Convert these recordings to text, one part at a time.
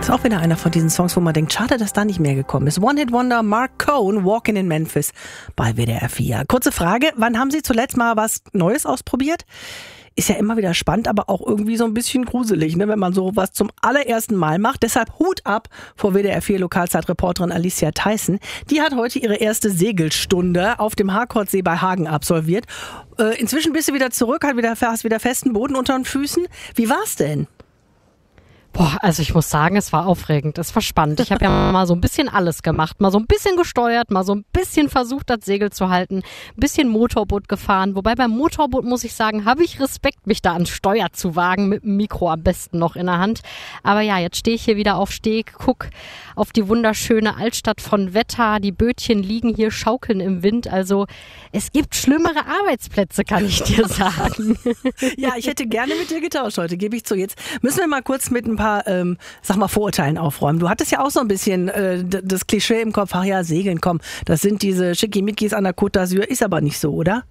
Ist auch wieder einer von diesen Songs, wo man denkt, schade, dass da nicht mehr gekommen ist. One-Hit-Wonder Mark Cohn, Walking in Memphis bei WDR 4. Kurze Frage, wann haben Sie zuletzt mal was Neues ausprobiert? Ist ja immer wieder spannend, aber auch irgendwie so ein bisschen gruselig, ne, wenn man sowas zum allerersten Mal macht. Deshalb Hut ab vor WDR 4 Lokalzeitreporterin Alicia Theissen. Die hat heute ihre erste Segelstunde auf dem Harkordsee bei Hagen absolviert. Inzwischen bist du wieder zurück, hast wieder festen Boden unter den Füßen. Wie war's denn? Boah, also ich muss sagen, es war aufregend, es war spannend. Ich habe ja mal so ein bisschen alles gemacht, mal so ein bisschen gesteuert, mal so ein bisschen versucht, das Segel zu halten, ein bisschen Motorboot gefahren. Wobei beim Motorboot, muss ich sagen, habe ich Respekt, mich da ans Steuer zu wagen, mit dem Mikro am besten noch in der Hand. Aber ja, jetzt stehe ich hier wieder auf Steg, guck auf die wunderschöne Altstadt von Wetter. Die Bötchen liegen hier, schaukeln im Wind. Also es gibt schlimmere Arbeitsplätze, kann ich dir sagen. Ja, ich hätte gerne mit dir getauscht heute, gebe ich zu. Jetzt müssen wir mal kurz mit ein paar Vorurteilen aufräumen. Du hattest ja auch so ein bisschen das Klischee im Kopf, ach ja, Segeln, komm, das sind diese Schickimickis an der Côte d'Azur, ist aber nicht so, oder?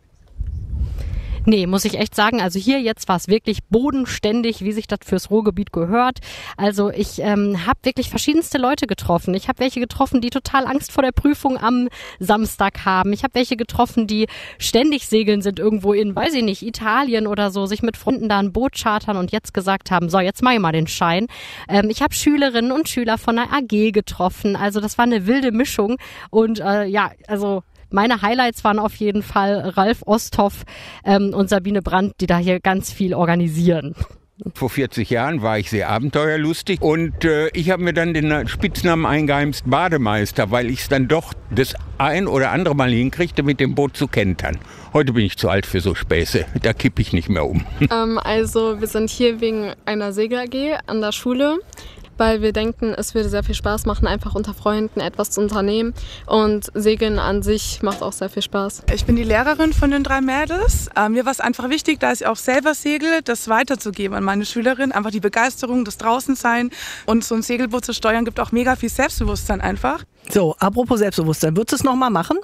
Nee, muss ich echt sagen, also hier jetzt war es wirklich bodenständig, wie sich das fürs Ruhrgebiet gehört. Also ich habe wirklich verschiedenste Leute getroffen. Ich habe welche getroffen, die total Angst vor der Prüfung am Samstag haben. Ich habe welche getroffen, die ständig segeln sind irgendwo in, weiß ich nicht, Italien oder so, sich mit Freunden da ein Boot chartern und jetzt gesagt haben, so, jetzt mach ich mal den Schein. Ich habe Schülerinnen und Schüler von der AG getroffen. Also das war eine wilde Mischung und meine Highlights waren auf jeden Fall Ralf Osthoff und Sabine Brandt, die da hier ganz viel organisieren. Vor 40 Jahren war ich sehr abenteuerlustig und ich habe mir dann den Spitznamen eingeheimst Bademeister, weil ich es dann doch das ein oder andere Mal hinkriegte, mit dem Boot zu kentern. Heute bin ich zu alt für so Späße, da kippe ich nicht mehr um. Wir sind hier wegen einer Segel-AG an der Schule, weil wir denken, es würde sehr viel Spaß machen, einfach unter Freunden etwas zu unternehmen. Und Segeln an sich macht auch sehr viel Spaß. Ich bin die Lehrerin von den 3 Mädels. Mir war es einfach wichtig, da ich auch selber segle, das weiterzugeben an meine Schülerin. Einfach die Begeisterung, das Draußensein. Und so ein Segelboot zu steuern gibt auch mega viel Selbstbewusstsein einfach. So, apropos Selbstbewusstsein, würdest du es nochmal machen?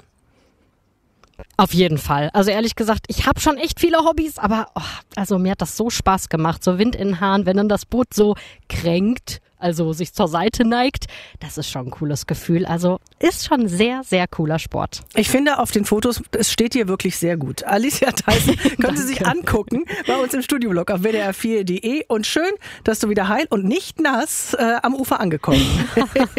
Auf jeden Fall. Also ehrlich gesagt, ich habe schon echt viele Hobbys, aber mir hat das so Spaß gemacht. So Wind in den Haaren, wenn dann das Boot so kränkt, also sich zur Seite neigt, das ist schon ein cooles Gefühl. Also ist schon ein sehr, sehr cooler Sport. Ich finde auf den Fotos, es steht hier wirklich sehr gut. Alicia Theissen können Sie sich angucken bei uns im Studioblog auf wdr4.de und schön, dass du wieder heil und nicht nass am Ufer angekommen bist.